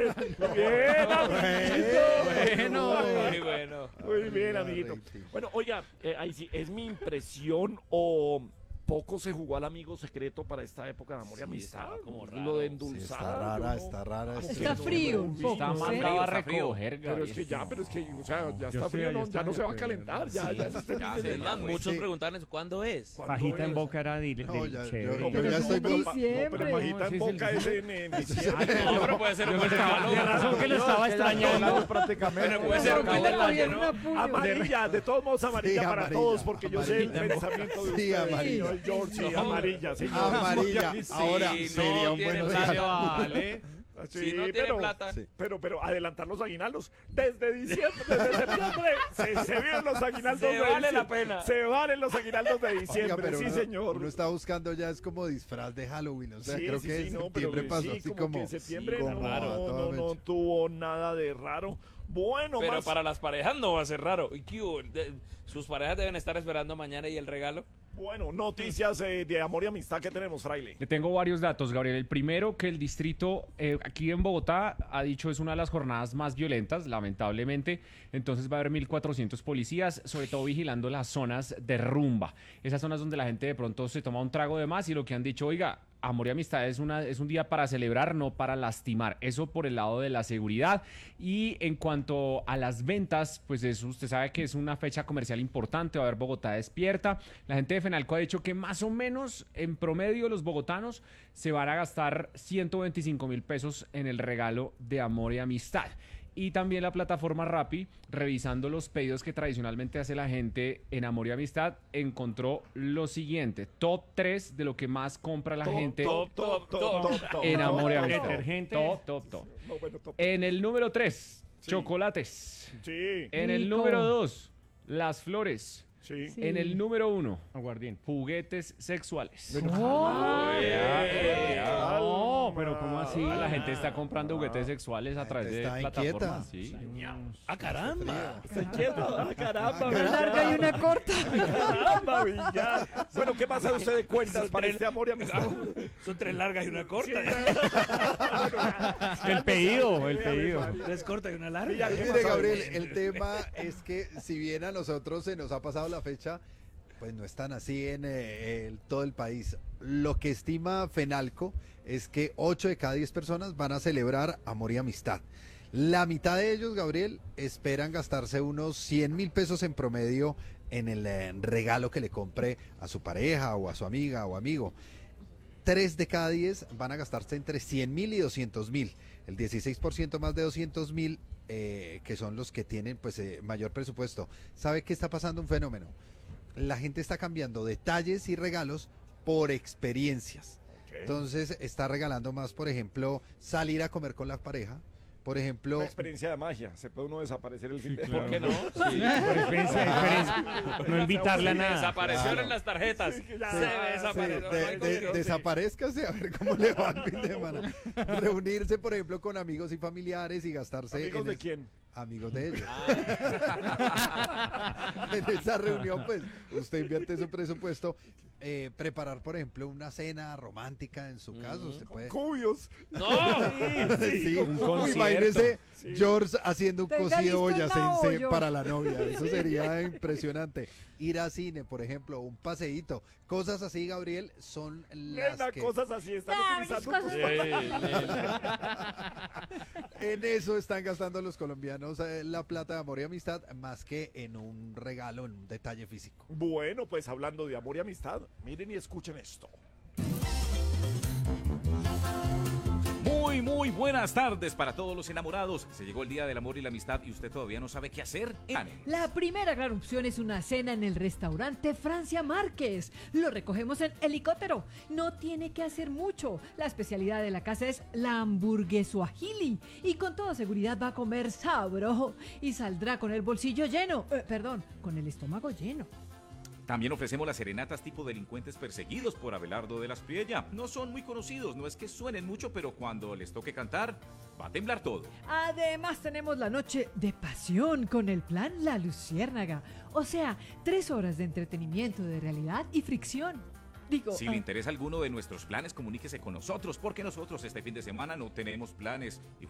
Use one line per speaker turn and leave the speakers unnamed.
Bien, amiguito.
Bueno, muy bueno.
Muy bien, amiguito. Bueno, oiga, ahí sí, ¿es mi impresión o poco se jugó al amigo secreto para esta época de amor y amistad?
estaba como raro.
Lo de
Sí,
endulzar.
está rara.
Está frío un poco.
Está
¿sí?
mandado a recoger,
Pero es que ya, o sea, ya está
estoy
frío,
ahí,
no,
estoy
ya no
ahí,
se va a
pero-
calentar, ya se está
Ya,
terminando.
muchos
Sí.
preguntaban ¿cuándo es?
Pajita en boca era
No, ya,
chévere.
yo
pero
ya
es
estoy
en boca-
diciembre.
No, pero pajita en
No, ese
boca
es
es en diciembre.
No, pero puede ser un buen regalo.
De razón que lo estaba extrañando.
Pero puede ser un buen
Pero
detalle,
bien,
¿no?
una puño.
Amarilla, de todos modos amarilla
Sí,
para
amarilla,
todos, porque yo sé el
amarilla.
pensamiento de
Sí,
ustedes,
amarilla.
señor George, sí, amarilla, señor.
Amarilla.
Sí,
Ahora
no
sería un
tiene
buen
plata,
regalo.
vale. Si no tiene plata.
Sí.
Pero adelantar los aguinaldos desde diciembre, desde septiembre, se vienen los aguinaldos
Se
de
vale
diciembre.
la pena.
Se valen los aguinaldos de
Oiga,
diciembre,
pero
sí,
uno,
señor.
uno está buscando ya es como disfraz de Halloween, o sea,
Sí,
creo
sí,
que
sí,
en
no, pero
septiembre pasó
sí,
así
como
como
que en septiembre
como
no,
a toda
no
mecha.
tuvo nada de raro. Bueno,
Pero
más
para las parejas no va a ser raro. ¿Y qué hubo? Sus parejas deben estar esperando mañana y el regalo.
bueno, noticias de amor y amistad que tenemos, Fraile.
Le tengo varios datos, Gabriel. El primero, que el distrito aquí en Bogotá ha dicho es una de las jornadas más violentas, lamentablemente. Entonces va a haber 1.400 policías, sobre todo vigilando las zonas de rumba. Esas zonas donde la gente de pronto se toma un trago de más y lo que han dicho, oiga, amor y amistad es un día para celebrar, no para lastimar. Eso por el lado de la seguridad. Y en cuanto a las ventas, pues eso, usted sabe que es una fecha comercial importante, va a haber Bogotá despierta. La gente de Fenalco ha dicho que más o menos en promedio los bogotanos se van a gastar 125.000 pesos en el regalo de amor y amistad. Y también la plataforma Rappi, revisando los pedidos que tradicionalmente hace la gente en amor y amistad, encontró lo siguiente: top 3 de lo que más compra la gente en amor y amistad. Detergente. Top.
No, bueno, top.
En el número 3, chocolates.
Sí,
En el
Rico.
número 2, las flores.
sí.
Sí.
En el número 1,
Aguardiente.
juguetes sexuales.
Oh,
No, pero ¿cómo así? La gente está comprando juguetes sexuales a través de
está
plataformas.
inquieta.
Sí.
¡Ah, caramba! ¡Se inquieta! ¡Ah, caramba!
una larga y una corta.
¡Caramba, Villar! Bueno, ¿qué pasa usted de cuentas para este amor y amistad?
Son tres largas y una corta.
El pedido.
Tres cortas y una larga.
Villar, ¿qué
Mire,
pasa?
Gabriel, el tema es que si bien a nosotros se nos ha pasado la fecha, pues no están así en todo el país. Lo que estima Fenalco es que 8 de cada 10 personas van a celebrar amor y amistad. La mitad de ellos, Gabriel, esperan gastarse unos 100.000 pesos en promedio en el regalo que le compre a su pareja o a su amiga o amigo. 3 de cada 10 van a gastarse entre 100.000 y 200.000. El 16% más de 200.000, que son los que tienen pues mayor presupuesto. ¿Sabe qué está pasando? Un fenómeno. La gente está cambiando detalles y regalos por experiencias. Entonces está regalando más, por ejemplo, salir a comer con la pareja. Por ejemplo,
Una experiencia de magia. Se puede uno desaparecer el fin de
¿Por qué no?
No invitarle a nada.
Desaparecieron
Claro.
las tarjetas.
Sí,
Se
ya.
desapareció.
desaparezcase a ver cómo le va el fin de semana. Reunirse, por ejemplo, con amigos y familiares y gastarse
¿Amigos
en
de quién?
amigos de ellos. En esa reunión, pues, usted invierte su presupuesto. Preparar, por ejemplo, una cena romántica en su caso. Usted puede.
Cubios.
No.
Sí,
un concierto.
imagínese
Sí.
George haciendo un
Tenga
cocido
listo el
boyacense
naollo.
para la novia. Eso sería impresionante. Ir a cine, por ejemplo, un paseíto. Cosas así, Gabriel, son las
Nena,
que
cosas así. Están utilizando
cosas-
en eso están gastando los colombianos la plata de amor y amistad más que en un regalo, en un detalle físico.
Bueno, pues hablando de amor y amistad, miren y escuchen esto.
Muy buenas tardes para todos los enamorados. Se llegó el día del amor y la amistad y usted todavía no sabe qué hacer.
La primera gran opción es una cena en el restaurante Francia Márquez. Lo recogemos en helicóptero. No tiene que hacer mucho. La especialidad de la casa es la hamburguesuajili. Y con toda seguridad va a comer sabroso y saldrá con el bolsillo lleno. Con el estómago lleno.
También ofrecemos las serenatas tipo delincuentes perseguidos por Abelardo de las Priella. No son muy conocidos, no es que suenen mucho, pero cuando les toque cantar, va a temblar todo.
Además tenemos la noche de pasión con el plan La Luciérnaga. O sea, 3 horas de entretenimiento, de realidad y fricción.
Si le interesa alguno de nuestros planes, comuníquese con nosotros, porque nosotros este fin de semana no tenemos planes y